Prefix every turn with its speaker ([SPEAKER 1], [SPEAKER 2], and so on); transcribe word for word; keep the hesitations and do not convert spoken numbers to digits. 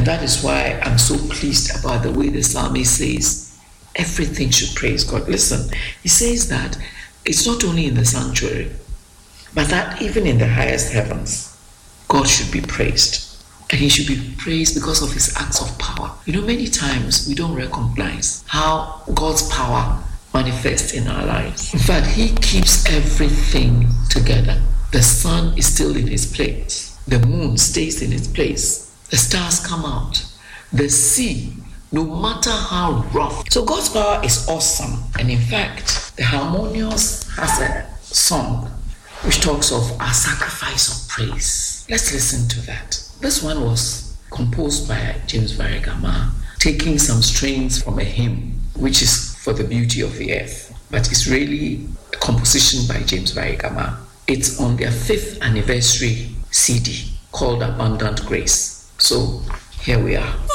[SPEAKER 1] And that is why I'm so pleased about the way the psalmist says, everything should praise God. Listen, he says that it's not only in the sanctuary, but that even in the highest heavens, God should be praised. And he should be praised because of his acts of power. You know, many times we don't recognize how God's power manifests in our lives. In fact, he keeps everything together. The sun is still in its place. The moon stays in its place. The stars come out. The sea, no matter how rough. So God's power is awesome. And in fact, the Harmonious has a song which talks of our sacrifice of praise. Let's listen to that. This one was composed by James Barry Gama, taking some strains from a hymn, which is for the beauty of the earth, but it's really a composition by James Barry Gama. It's on their fifth anniversary C D called Abundant Grace. So here we are.